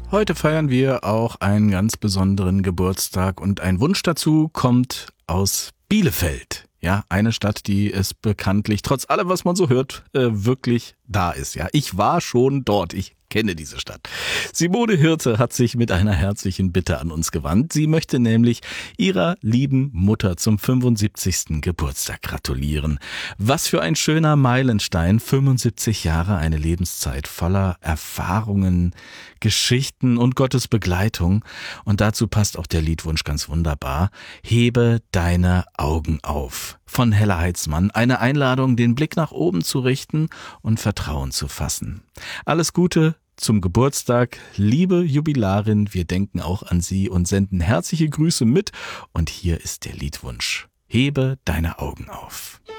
Heute feiern wir auch einen ganz besonderen Geburtstag und ein Wunsch dazu kommt aus Bielefeld. Ja, eine Stadt, die es bekanntlich, trotz allem, was man so hört, wirklich da ist. Ja, ich war schon dort. Ich kenne diese Stadt. Simone Hirte hat sich mit einer herzlichen Bitte an uns gewandt. Sie möchte nämlich ihrer lieben Mutter zum 75. Geburtstag gratulieren. Was für ein schöner Meilenstein. 75 Jahre, eine Lebenszeit voller Erfahrungen, Geschichten und Gottes Begleitung. Und dazu passt auch der Liedwunsch ganz wunderbar. Hebe deine Augen auf. Von Hella Heitzmann. Eine Einladung, den Blick nach oben zu richten und Vertrauen zu fassen. Alles Gute zum Geburtstag, liebe Jubilarin, wir denken auch an Sie und senden herzliche Grüße mit. Und hier ist der Liedwunsch. Hebe deine Augen auf.